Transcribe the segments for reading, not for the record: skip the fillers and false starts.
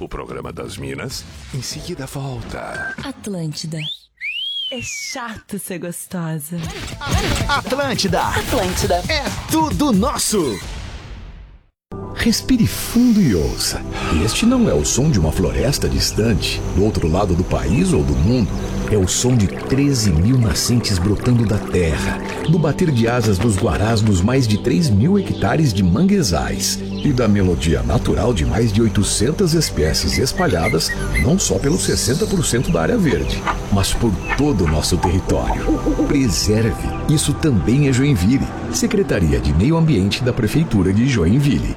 O programa das Minas em seguida volta. Atlântida. É chato ser gostosa. Atlântida. Atlântida. É tudo nosso. Respire fundo e ouça. Este não é o som de uma floresta distante, do outro lado do país ou do mundo. É o som de 13 mil nascentes brotando da terra, do bater de asas dos guarás dos mais de 3 mil hectares de manguezais e da melodia natural de mais de 800 espécies espalhadas não só pelos 60% da área verde, mas por todo o nosso território. Preserve. Isso também é Joinville. Secretaria de Meio Ambiente da Prefeitura de Joinville.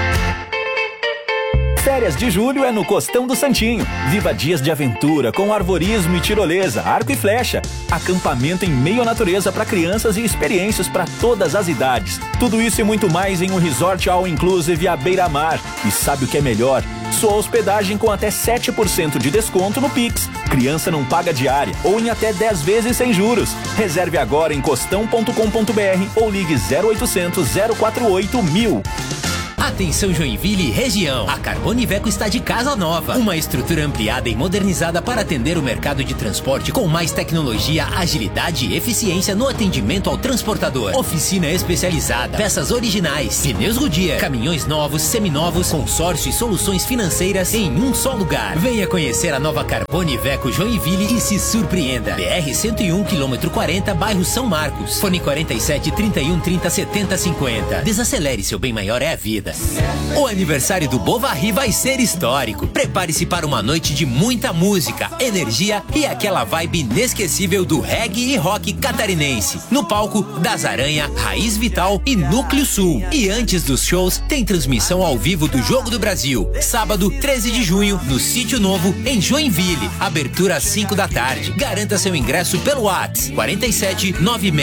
Férias de julho é no Costão do Santinho. Viva dias de aventura com arvorismo e tirolesa, arco e flecha. Acampamento em meio à natureza para crianças e experiências para todas as idades. Tudo isso e muito mais em um resort all inclusive à beira-mar. E sabe o que é melhor? Sua hospedagem com até 7% de desconto no Pix. Criança não paga diária ou em até 10 vezes sem juros. Reserve agora em costão.com.br ou ligue 0800 048 1000. Atenção Joinville e região. A Carbone Iveco está de casa nova. Uma estrutura ampliada e modernizada para atender o mercado de transporte com mais tecnologia, agilidade e eficiência no atendimento ao transportador. Oficina especializada, peças originais, pneus Goodyear, caminhões novos, seminovos, consórcio e soluções financeiras em um só lugar. Venha conhecer a nova Carbone Iveco Joinville e se surpreenda. BR-101, km 40, bairro São Marcos. Fone 47 31 30 70 50. Desacelere, seu bem maior é a vida. O aniversário do Bovary vai ser histórico. Prepare-se para uma noite de muita música, energia e aquela vibe inesquecível do reggae e rock catarinense. No palco, Das Aranha, Raiz Vital e Núcleo Sul. E antes dos shows, tem transmissão ao vivo do Jogo do Brasil. Sábado, 13 de junho, no Sítio Novo, em Joinville. Abertura às 5 da tarde. Garanta seu ingresso pelo WhatsApp 47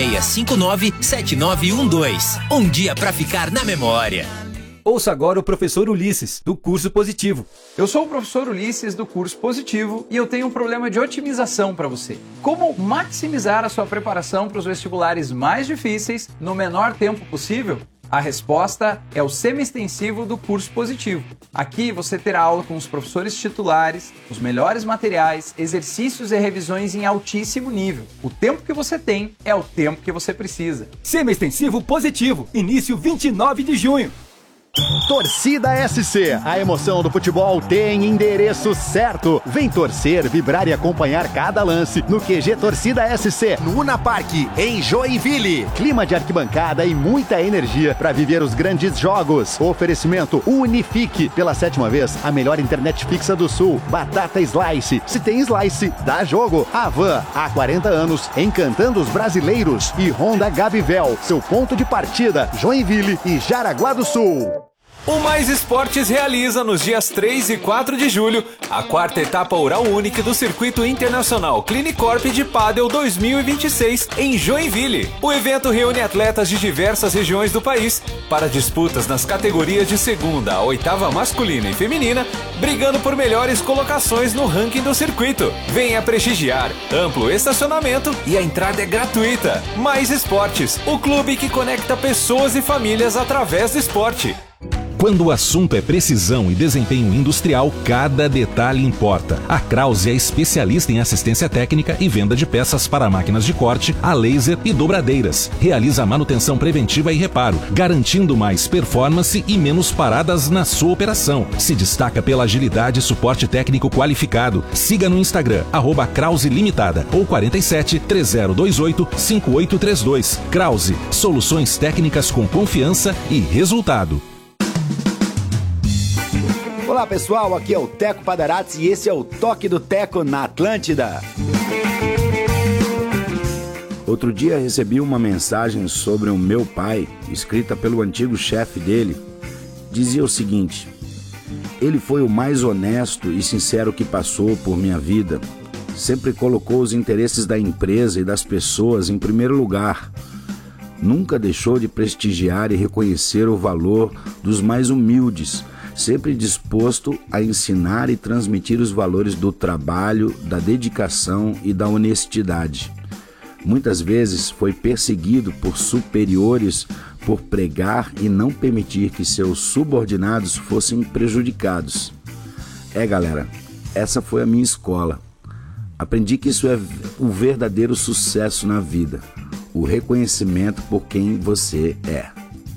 9659 7912. Um dia pra ficar na memória. Ouça agora o professor Ulisses, do Curso Positivo. Eu sou o professor Ulisses, do Curso Positivo, e eu tenho um problema de otimização para você. Como maximizar a sua preparação para os vestibulares mais difíceis no menor tempo possível? A resposta é o semi-extensivo do Curso Positivo. Aqui você terá aula com os professores titulares, os melhores materiais, exercícios e revisões em altíssimo nível. O tempo que você tem é o tempo que você precisa. Semi-extensivo Positivo, início 29 de junho. Torcida SC, a emoção do futebol tem endereço certo. Vem torcer, vibrar e acompanhar cada lance no QG Torcida SC, no Una Park, em Joinville. Clima de arquibancada e muita energia para viver os grandes jogos. Oferecimento Unifique, pela 7ª vez, a melhor internet fixa do Sul. Batata Slice, se tem Slice, dá jogo. Avan, há 40 anos, encantando os brasileiros. E Honda Gabivel, seu ponto de partida, Joinville e Jaraguá do Sul. O Mais Esportes realiza nos dias 3 e 4 de julho a 4ª etapa Oral Unique do Circuito Internacional Clinicorp de Pádel 2026 em Joinville. O evento reúne atletas de diversas regiões do país para disputas nas categorias de 2ª a 8ª masculina e feminina, brigando por melhores colocações no ranking do circuito. Venha prestigiar, amplo estacionamento e a entrada é gratuita. Mais Esportes, o clube que conecta pessoas e famílias através do esporte. Quando o assunto é precisão e desempenho industrial, cada detalhe importa. A Krause é especialista em assistência técnica e venda de peças para máquinas de corte, a laser e dobradeiras. Realiza manutenção preventiva e reparo, garantindo mais performance e menos paradas na sua operação. Se destaca pela agilidade e suporte técnico qualificado. Siga no Instagram, @Krause Limitada ou 47 3028 5832. Krause, soluções técnicas com confiança e resultado. Olá pessoal, aqui é o Teco Padarats e esse é o Toque do Teco na Atlântida. Outro dia recebi uma mensagem sobre o meu pai, escrita pelo antigo chefe dele. Dizia o seguinte: ele foi o mais honesto e sincero que passou por minha vida. Sempre colocou os interesses da empresa e das pessoas em primeiro lugar. Nunca deixou de prestigiar e reconhecer o valor dos mais humildes, sempre disposto a ensinar e transmitir os valores do trabalho, da dedicação e da honestidade. Muitas vezes foi perseguido por superiores por pregar e não permitir que seus subordinados fossem prejudicados. Galera, essa foi a minha escola. Aprendi que isso é o verdadeiro sucesso na vida. O reconhecimento por quem você é.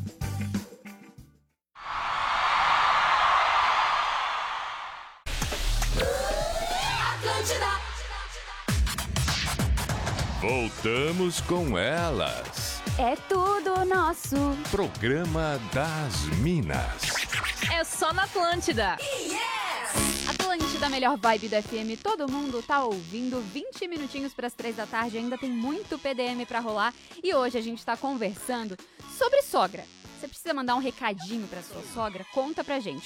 Voltamos com elas. É tudo nosso. Programa das Minas. É só na Atlântida. Yes! Atlântida, melhor vibe do FM. Todo mundo tá ouvindo. 20 minutinhos para as 3 da tarde. Ainda tem muito PDM para rolar. E hoje a gente tá conversando sobre sogra. Você precisa mandar um recadinho pra sua sogra? Conta pra gente.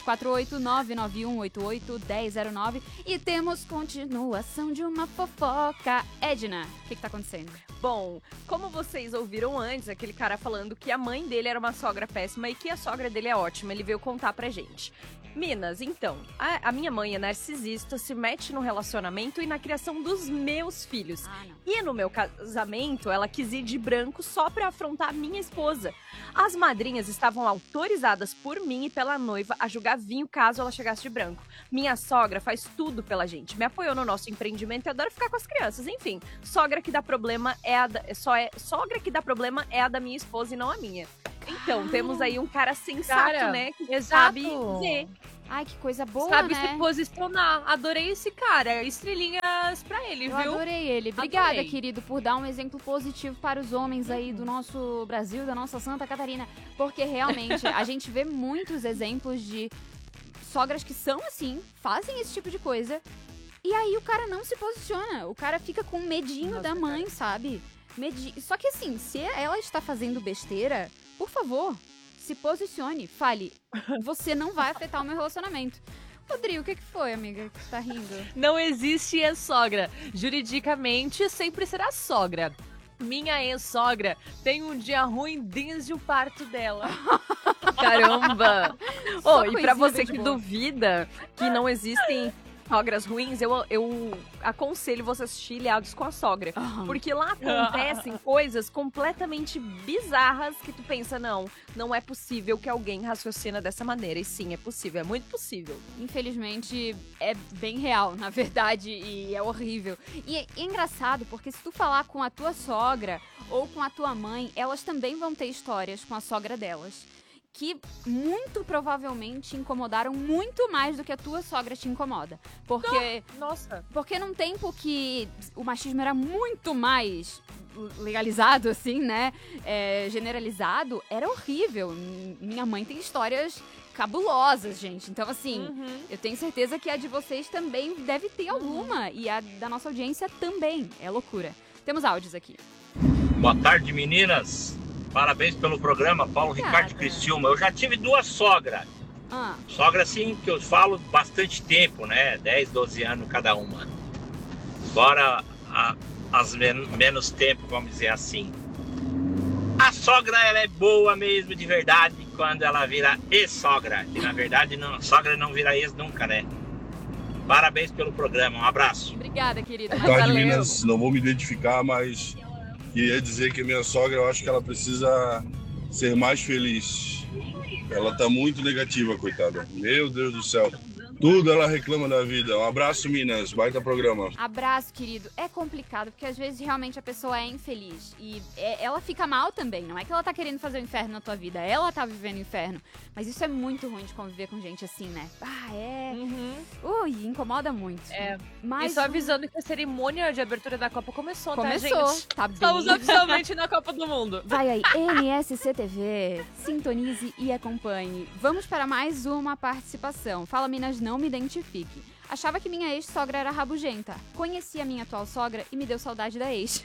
48991881009. E temos continuação de uma fofoca. Edna, o que tá acontecendo? Bom, como vocês ouviram antes, aquele cara falando que a mãe dele era uma sogra péssima e que a sogra dele é ótima, ele veio contar pra gente. Minas, então, a minha mãe é narcisista, se mete no relacionamento e na criação dos meus filhos. E no meu casamento, ela quis ir de branco só pra afrontar a minha esposa. As madrinhas estavam autorizadas por mim e pela noiva a jogar vinho caso ela chegasse de branco. Minha sogra faz tudo pela gente, me apoiou no nosso empreendimento e adora ficar com as crianças. Enfim, sogra que dá problema sogra que dá problema é a da minha esposa e não a minha. Então, temos aí um cara sensato, né? Que sabe dizer. Ai, que coisa boa, sabe né? se posicionar. Adorei esse cara. Estrelinhas pra ele, Eu viu? adorei ele. Obrigada, querido, por dar um exemplo positivo para os homens aí do nosso Brasil, da nossa Santa Catarina. Porque realmente a gente vê muitos exemplos de sogras que são assim, fazem esse tipo de coisa. E aí o cara não se posiciona. O cara fica com medinho da mãe, sabe? Só que assim, se ela está fazendo besteira, por favor, se posicione, fale, você não vai afetar o meu relacionamento. Rodrigo, o que foi, amiga, que você tá rindo? Não existe ex-sogra. Juridicamente, sempre será sogra. Minha ex-sogra tem um dia ruim desde o parto dela. Caramba! E pra você que duvida que não existem sogras ruins, eu aconselho você assistir Ilhados com a Sogra. Porque lá acontecem coisas completamente bizarras que tu pensa, não é possível que alguém raciocina dessa maneira. E sim, é possível, é muito possível. Infelizmente, é bem real, na verdade, e é horrível. E é engraçado, porque se tu falar com a tua sogra ou com a tua mãe, elas também vão ter histórias com a sogra delas que muito provavelmente incomodaram muito mais do que a tua sogra te incomoda. Porque, porque num tempo que o machismo era muito mais legalizado, assim, né? Generalizado, era horrível. Minha mãe tem histórias cabulosas, gente. Então, assim, eu tenho certeza que a de vocês também deve ter alguma. E a da nossa audiência também. É loucura. Temos áudios aqui. Boa tarde, meninas. Parabéns pelo programa, Paulo Ricardo Criciúma. Eu já tive 2 sogras. Sogra, assim, que eu falo bastante tempo, né? 10, 12 anos cada uma. Agora, as menos tempo, vamos dizer assim. A sogra, ela é boa mesmo, de verdade, quando ela vira ex-sogra. Que, na verdade, a sogra não vira ex nunca, né? Parabéns pelo programa, um abraço. Obrigada, querida. Boa tarde, meninas. Não vou me identificar, mas queria dizer que a minha sogra, eu acho que ela precisa ser mais feliz. Ela tá muito negativa, coitada. Meu Deus do céu. Tudo ela reclama da vida. Um abraço, Minas. Baita programa. Abraço, querido. É complicado, porque às vezes realmente a pessoa é infeliz. E ela fica mal também. Não é que ela tá querendo fazer o inferno na tua vida. Ela tá vivendo o inferno. Mas isso é muito ruim de conviver com gente assim, né? Ui, incomoda muito. Mas só avisando que a cerimônia de abertura da Copa começou, tá, gente? Tá bem. Estamos oficialmente na Copa do Mundo. Vai aí, NSC TV. Sintonize e acompanhe. Vamos para mais uma participação. Fala, Minas, não me identifique. Achava que minha ex-sogra era rabugenta. Conheci a minha atual sogra e me deu saudade da ex.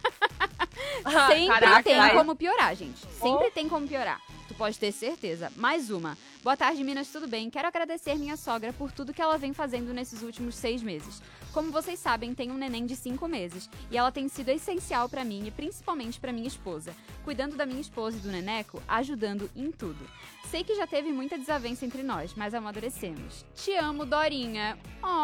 Sempre tem como piorar, gente. Sempre tem como piorar. Tu pode ter certeza. Mais uma. Boa tarde, Minas, tudo bem? Quero agradecer minha sogra por tudo que ela vem fazendo nesses últimos 6 meses. Como vocês sabem, tenho um neném de 5 meses. E ela tem sido essencial pra mim e principalmente pra minha esposa. Cuidando da minha esposa e do neneco, ajudando em tudo. Sei que já teve muita desavença entre nós, mas amadurecemos. Te amo, Dorinha.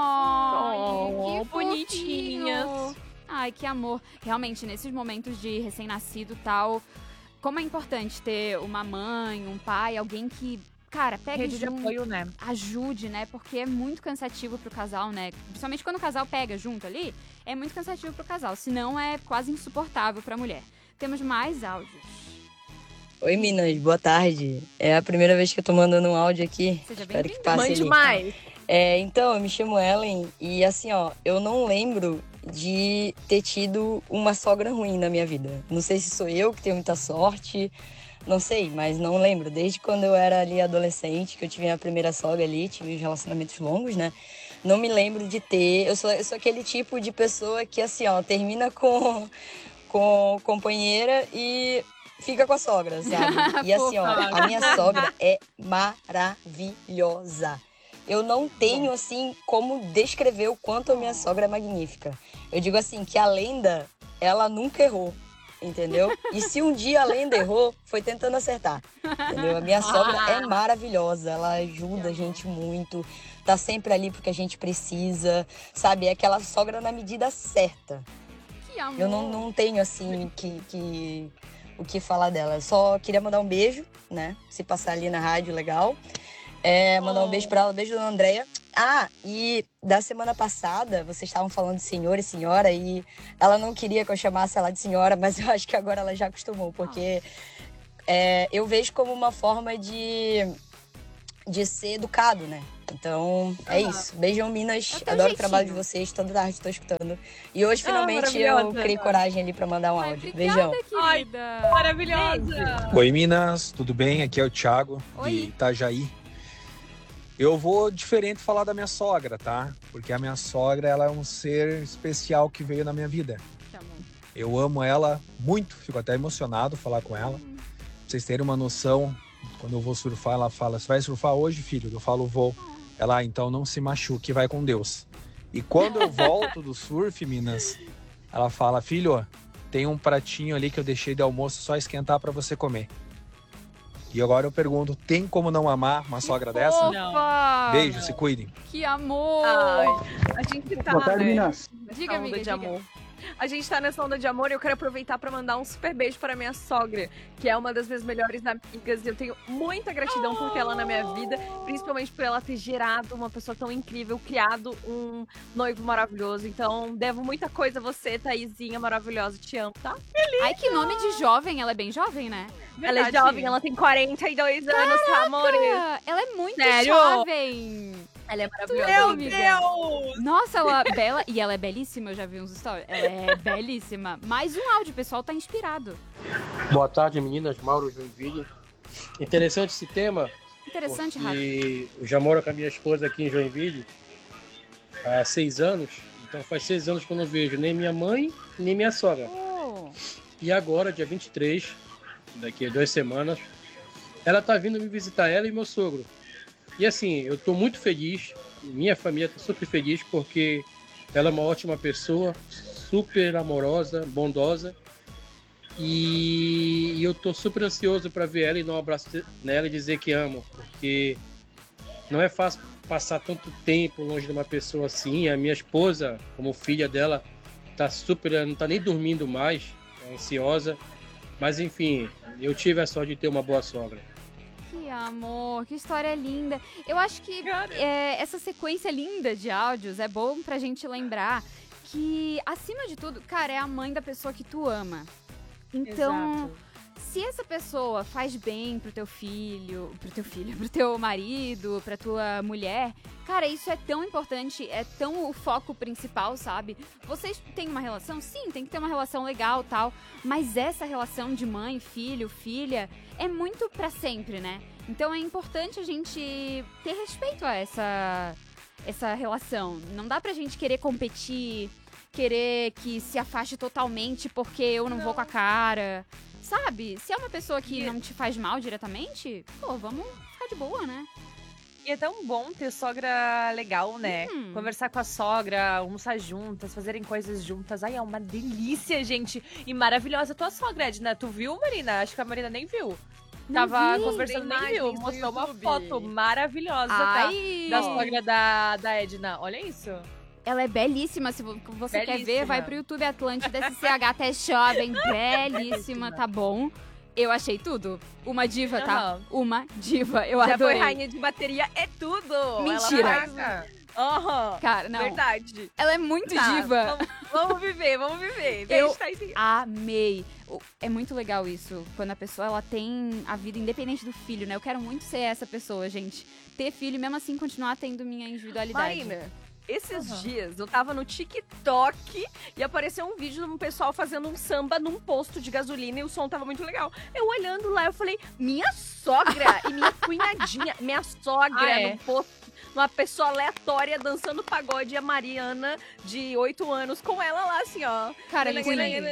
Que bonitinhas. Ai, que amor. Realmente, nesses momentos de recém-nascido e tal, como é importante ter uma mãe, um pai, alguém que cara, pega Rede de apoio, né? Ajude, né? Porque é muito cansativo pro casal, né? Principalmente quando o casal pega junto ali, é muito cansativo pro casal. Senão é quase insuportável pra mulher. Temos mais áudios. Oi, Minas, boa tarde. É a primeira vez que eu tô mandando um áudio aqui. Seja Espero que bem-vindo. passe Mande ali. mais. Então, eu me chamo Ellen e assim, ó, eu não lembro de ter tido uma sogra ruim na minha vida. Não sei se sou eu que tenho muita sorte, não sei, mas não lembro. Desde quando eu era ali adolescente, que eu tive a primeira sogra ali, tive relacionamentos longos, né? Não me lembro de ter... Eu sou aquele tipo de pessoa que, assim, ó, termina com companheira e fica com a sogra, sabe? E assim, ó, a minha sogra é maravilhosa. Eu não tenho, assim, como descrever o quanto a minha sogra é magnífica. Eu digo assim, que a lenda, ela nunca errou, entendeu? E se um dia a lenda errou, foi tentando acertar, entendeu? A minha sogra é maravilhosa, ela ajuda a gente muito, tá sempre ali porque a gente precisa, sabe? É aquela sogra na medida certa. Que amor. Eu não tenho, assim, o que falar dela. Eu só queria mandar um beijo, né? Se passar ali na rádio, legal. Mandar um beijo pra ela, beijo da Andréia. E da semana passada, vocês estavam falando de senhor e senhora, e ela não queria que eu chamasse ela de senhora, mas eu acho que agora ela já acostumou, porque eu vejo como uma forma de ser educado, né? Então, é isso. Beijão, Minas. Adoro o trabalho de vocês, toda tarde estou escutando. E hoje, finalmente, eu criei coragem ali pra mandar um áudio. Beijão. Ai, maravilhosa. Oi, Minas. Tudo bem? Aqui é o Thiago, de Itajaí. Eu vou diferente falar da minha sogra, tá? Porque a minha sogra, ela é um ser especial que veio na minha vida. Eu amo ela muito, fico até emocionado falar com ela. Pra vocês terem uma noção, quando eu vou surfar, ela fala, você vai surfar hoje, filho? Eu falo, vou. Ela, então não se machuque, vai com Deus. E quando eu volto do surf, Minas, ela fala, filho, tem um pratinho ali que eu deixei de almoço, só esquentar pra você comer. E agora eu pergunto, tem como não amar uma sogra dessa? Não. Beijo, se cuidem. Que amor. A gente tá, Boa tarde, Minas. Diga, amiga, de diga. amor. A gente tá nessa onda de amor e eu quero aproveitar pra mandar um super beijo para minha sogra, que é uma das minhas melhores amigas. Eu tenho muita gratidão por ter ela na minha vida, principalmente por ela ter gerado uma pessoa tão incrível, criado um noivo maravilhoso. Então, devo muita coisa a você, Thaisinha maravilhosa. Te amo, tá? Ai, que nome de jovem. Ela é bem jovem, né? Ela é jovem, ela tem 42 anos, tá, amor? Ela é muito Sério? jovem. Ela é maravilhosa. Meu amiga. Deus! Nossa, ela é bela. E ela é belíssima, eu já vi uns stories. Ela é belíssima. Mais um áudio, o pessoal tá inspirado. Boa tarde, meninas. Mauro Joinville. Interessante esse tema. Interessante, Rafa. E eu já moro com a minha esposa aqui em Joinville há 6 anos. Então faz 6 anos que eu não vejo nem minha mãe, nem minha sogra. E agora, dia 23, daqui a 2 semanas, ela tá vindo me visitar, ela e meu sogro. E assim, eu tô muito feliz, minha família tá super feliz, porque ela é uma ótima pessoa, super amorosa, bondosa. E eu tô super ansioso para ver ela e dar um abraço nela e dizer que amo, porque não é fácil passar tanto tempo longe de uma pessoa assim. A minha esposa, como filha dela, tá super, não tá nem dormindo mais, é ansiosa. Mas enfim, eu tive a sorte de ter uma boa sogra. Que amor, que história linda. Eu acho que essa sequência linda de áudios é bom pra gente lembrar que, acima de tudo, cara, é a mãe da pessoa que tu ama. Então, se essa pessoa faz bem pro teu teu marido, pra tua mulher, cara, isso é tão importante, é tão o foco principal, sabe? Vocês têm uma relação? Sim, tem que ter uma relação legal, tal, mas essa relação de mãe, filho, filha, é muito pra sempre, né? Então é importante a gente ter respeito a essa relação. Não dá pra gente querer competir, querer que se afaste totalmente porque eu não vou com a cara. Sabe? Se é uma pessoa que não te faz mal diretamente, pô, vamos ficar de boa, né? E é tão bom ter sogra legal, né? Conversar com a sogra, almoçar juntas, fazerem coisas juntas. Ai, é uma delícia, gente. E maravilhosa tua sogra, Edna. Tu viu, Marina? Acho que a Marina nem viu. Tava conversando, nem viu. Mostrou uma foto maravilhosa, Ai. tá? Da sogra da Edna. Olha isso. Ela é belíssima, se você quer ver, vai pro YouTube Atlântida SCH Test Jovem, belíssima, tá bom? Eu achei tudo. Uma diva, tá? Uma diva. Eu Já adorei. foi rainha de bateria, é tudo. Mentira. Cara, não. Verdade. Ela é muito diva. Vamos viver. Eu amei. É muito legal isso, quando a pessoa ela tem a vida independente do filho, né? Eu quero muito ser essa pessoa, gente. Ter filho e mesmo assim continuar tendo minha individualidade. Marina, esses dias eu tava no TikTok e apareceu um vídeo de um pessoal fazendo um samba num posto de gasolina e o som tava muito legal. Eu olhando lá, eu falei, minha sogra e minha cunhadinha, minha sogra num posto, uma pessoa aleatória dançando pagode, e a Mariana, de 8 anos, com ela lá, assim, ó. Cara, eu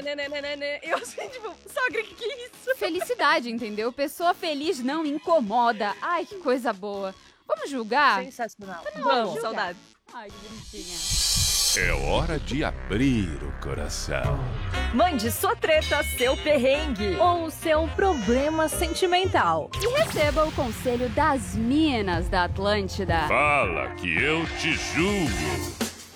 assim, tipo, sogra, que é isso? Felicidade, entendeu? Pessoa feliz não incomoda. Ai, que coisa boa. Vamos julgar? Sensacional. Vamos, saudade. Ai, que bonitinha. É hora de abrir o coração. Mande sua treta, seu perrengue ou seu problema sentimental. E receba o conselho das minas da Atlântida. Fala que eu te julgo.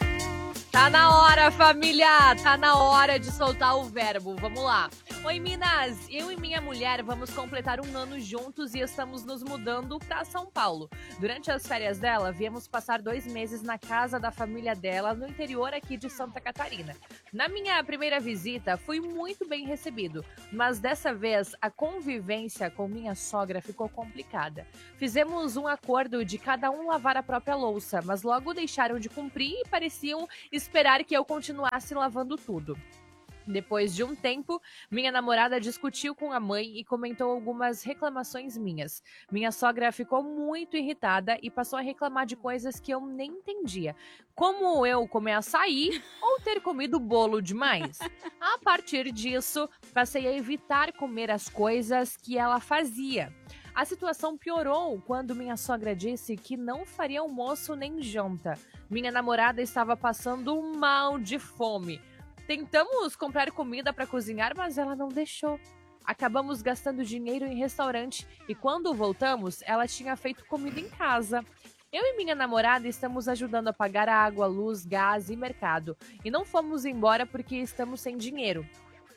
Tá na hora, família! Tá na hora de soltar o verbo. Vamos lá. Oi, Minas! Eu e minha mulher vamos completar 1 ano juntos e estamos nos mudando para São Paulo. Durante as férias dela, viemos passar 2 meses na casa da família dela, no interior aqui de Santa Catarina. Na minha primeira visita, fui muito bem recebido, mas dessa vez a convivência com minha sogra ficou complicada. Fizemos um acordo de cada um lavar a própria louça, mas logo deixaram de cumprir e pareciam esperar que eu continuasse lavando tudo. Depois de um tempo, minha namorada discutiu com a mãe e comentou algumas reclamações minhas. Minha sogra ficou muito irritada e passou a reclamar de coisas que eu nem entendia, como eu comer açaí ou ter comido bolo demais. A partir disso, passei a evitar comer as coisas que ela fazia. A situação piorou quando minha sogra disse que não faria almoço nem janta. Minha namorada estava passando mal de fome. Tentamos comprar comida para cozinhar, mas ela não deixou. Acabamos gastando dinheiro em restaurante e quando voltamos, ela tinha feito comida em casa. Eu e minha namorada estamos ajudando a pagar água, luz, gás e mercado. E não fomos embora porque estamos sem dinheiro.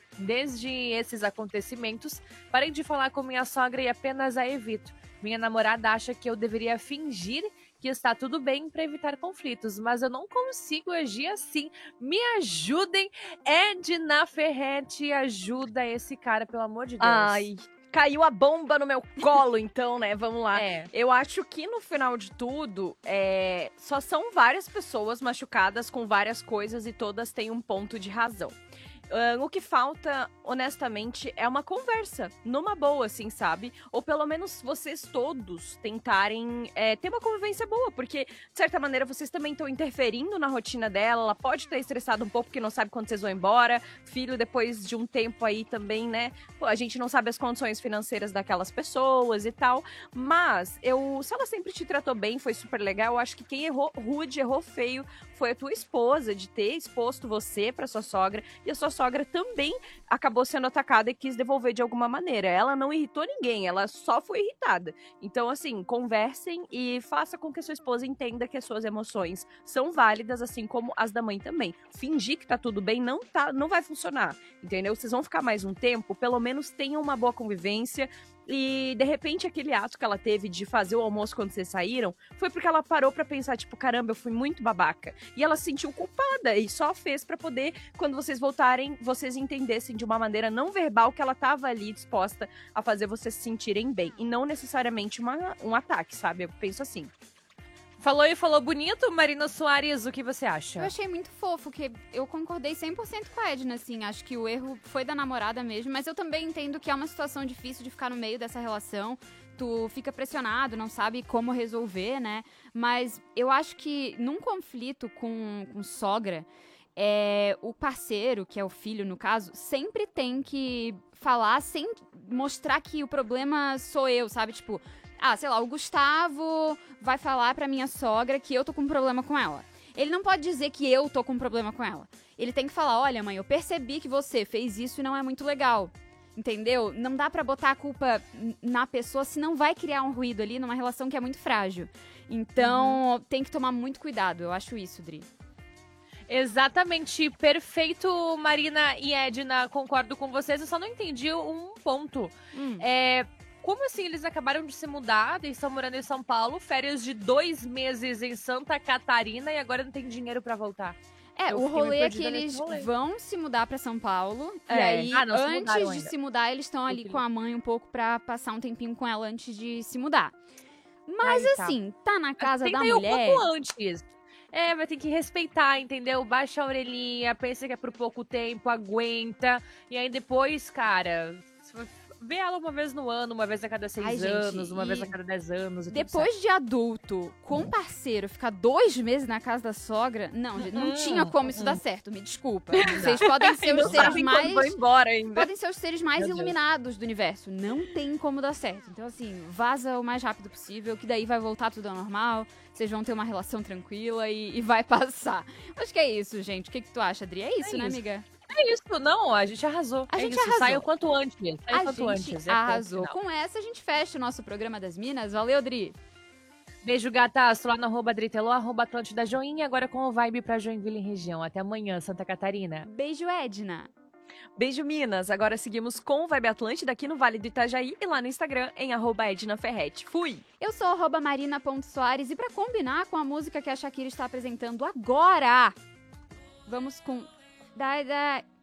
Desde esses acontecimentos, parei de falar com minha sogra e apenas a evito. Minha namorada acha que eu deveria fingir que está tudo bem para evitar conflitos, mas eu não consigo agir assim. Me ajudem, Edna Ferretti, ajuda esse cara, pelo amor de Deus. Ai, caiu a bomba no meu colo, então, né? Vamos lá. Eu acho que no final de tudo, só são várias pessoas machucadas com várias coisas e todas têm um ponto de razão. O que falta, honestamente, é uma conversa, numa boa, assim, sabe? Ou pelo menos vocês todos tentarem ter uma convivência boa, porque, de certa maneira, vocês também estão interferindo na rotina dela, ela pode estar estressada um pouco porque não sabe quando vocês vão embora, filho, depois de um tempo aí também, né? Pô, a gente não sabe as condições financeiras daquelas pessoas e tal, mas se ela sempre te tratou bem, foi super legal, eu acho que quem errou rude, errou feio, foi a tua esposa, de ter exposto você pra sua sogra, e a sua sogra também acabou sendo atacada e quis devolver de alguma maneira. Ela não irritou ninguém, ela só foi irritada. Então, assim, conversem e faça com que a sua esposa entenda que as suas emoções são válidas, assim como as da mãe também. Fingir que tá tudo bem não vai funcionar, entendeu? Vocês vão ficar mais um tempo, pelo menos tenham uma boa convivência. E, de repente, aquele ato que ela teve de fazer o almoço quando vocês saíram, foi porque ela parou pra pensar, tipo, caramba, eu fui muito babaca. E ela se sentiu culpada e só fez pra poder, quando vocês voltarem, vocês entendessem de uma maneira não verbal que ela tava ali disposta a fazer vocês se sentirem bem. E não necessariamente um ataque, sabe? Eu penso assim. Falou e falou bonito, Marina Soares, o que você acha? Eu achei muito fofo, que eu concordei 100% com a Edna, assim, acho que o erro foi da namorada mesmo, mas eu também entendo que é uma situação difícil de ficar no meio dessa relação, tu fica pressionado, não sabe como resolver, né, mas eu acho que num conflito com sogra, o parceiro, que é o filho no caso, sempre tem que falar sem mostrar que o problema sou eu, sabe, tipo... sei lá, o Gustavo vai falar pra minha sogra que eu tô com um problema com ela. Ele não pode dizer que eu tô com um problema com ela. Ele tem que falar, olha, mãe, eu percebi que você fez isso e não é muito legal. Entendeu? Não dá pra botar a culpa na pessoa, senão vai criar um ruído ali numa relação que é muito frágil. Então, tem que tomar muito cuidado. Eu acho isso, Dri. Exatamente, perfeito, Marina e Edna, concordo com vocês, eu só não entendi um ponto. Como assim eles acabaram de se mudar e estão morando em São Paulo, férias de 2 meses em Santa Catarina e agora não tem dinheiro pra voltar? O rolê é que eles vão se mudar pra São Paulo. E aí, antes de se mudar, eles estão ali com a mãe um pouco pra passar um tempinho com ela antes de se mudar. Mas assim, tá na casa da mulher... um pouco antes. Vai ter que respeitar, entendeu? Baixa a orelhinha, pensa que é por pouco tempo, aguenta. E aí depois, cara... Vê ela uma vez no ano, uma vez a cada 6 anos, uma vez a cada 10 anos. Depois de adulto, com parceiro, ficar 2 meses na casa da sogra, não, gente, não tinha como isso dar certo, me desculpa. Vocês podem ser os seres mais... Podem ser os seres mais iluminados do universo. Não tem como dar certo. Então, assim, vaza o mais rápido possível, que daí vai voltar tudo ao normal, vocês vão ter uma relação tranquila e vai passar. Acho que é isso, gente. O que tu acha, Adri? É isso, né, amiga? É isso, não, a gente arrasou. A gente arrasou. Sai o quanto antes. Arrasou. Com essa, a gente fecha o nosso programa das Minas. Valeu, Dri. Beijo, gataço, lá no @Dritelô, @Atlântida Joinha, agora com o Vibe pra Joinville e região. Até amanhã, Santa Catarina. Beijo, Edna. Beijo, Minas. Agora seguimos com o Vibe Atlântida aqui no Vale do Itajaí e lá no Instagram em @EdnaFerretti. Fui! Eu sou @Marina.Soares e pra combinar com a música que a Shakira está apresentando agora, vamos com... Die, die.